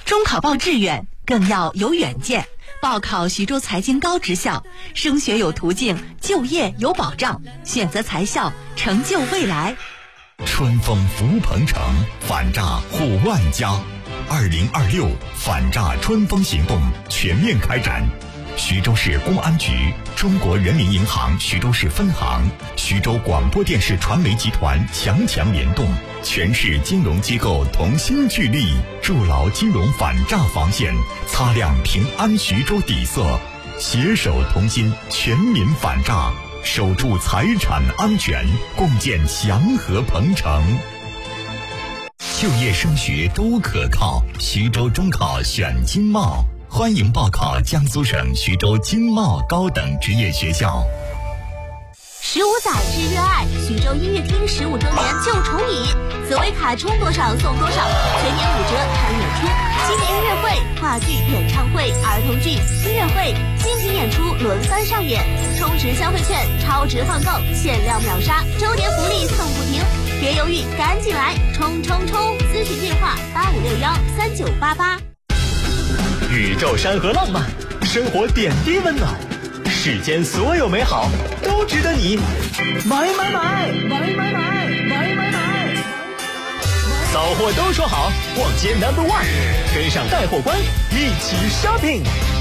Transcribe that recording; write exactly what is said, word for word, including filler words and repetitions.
中考报志愿更要有远见，报考徐州财经高职校，升学有途径，就业有保障，选择财校，成就未来。 春风福鹏城，反诈护万家。二零二六反诈春风行动全面开展。徐州市公安局、中国人民银行徐州市分行、徐州广播电视传媒集团强强联动，全市金融机构同心聚力，筑牢金融反诈防线，擦亮平安徐州底色，携手同心，全民反诈，守住财产安全，共建祥和鹏城。就业升学都可靠，徐州中考选经贸，欢迎报考江苏省徐州经贸高等职业学校。 十五载之热爱，徐州音乐厅十五周年就重礼，紫薇卡充多少送多少，全年五折看演出，新年音乐会、话剧、演唱会、儿童剧、音乐会、精品演出轮番上演，充值消费券，超值换购，限量秒杀，周年福利送不停，别犹豫，赶紧来，冲冲冲！咨询电话八五六幺三九八八。 宇宙山河浪漫，生活点滴温暖，世间所有美好都值得你买买买买买买买买买！扫货都说好，逛街 number one， 跟上带货官，一起 shopping。